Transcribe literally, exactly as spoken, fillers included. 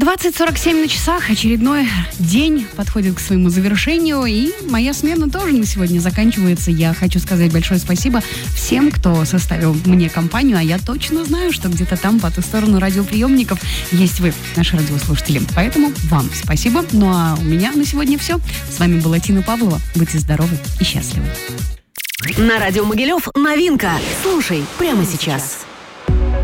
двадцать сорок семь на часах. Очередной день подходит к своему завершению. И моя смена тоже на сегодня заканчивается. Я хочу сказать большое спасибо всем, кто составил мне компанию. А я точно знаю, что где-то там, по ту сторону радиоприемников, есть вы, наши радиослушатели. Поэтому вам спасибо. Ну а у меня на сегодня все. С вами была Тина Павлова. Будьте здоровы и счастливы. На радио Могилев новинка. Слушай прямо сейчас.